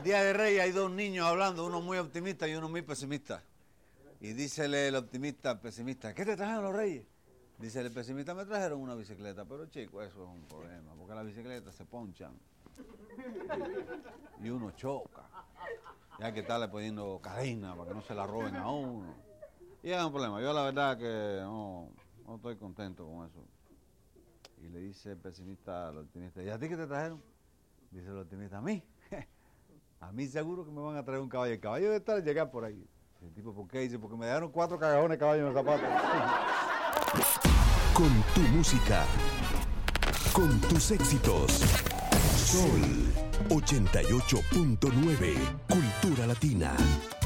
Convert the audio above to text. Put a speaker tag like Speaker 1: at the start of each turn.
Speaker 1: Día de Reyes hay dos niños hablando, uno muy optimista y uno muy pesimista. Y dícele el optimista al pesimista, ¿qué te trajeron los Reyes? Dice el pesimista, me trajeron una bicicleta, pero chico, eso es un problema, porque las bicicletas se ponchan y uno choca. Y hay que estarle poniendo cadena para que no se la roben a uno. Y es un problema. Yo la verdad que no estoy contento con eso. Y le dice el pesimista al optimista, ¿y a ti qué te trajeron? Dice el optimista, ¿a mí? A mí seguro que me van a traer un caballo. El caballo debe estar al llegar por ahí. El tipo, ¿por qué? Dice, porque me dejaron 4 cagajones de caballo en el zapato.
Speaker 2: Con tu música, con tus éxitos. Sol 88.9, Cultura Latina.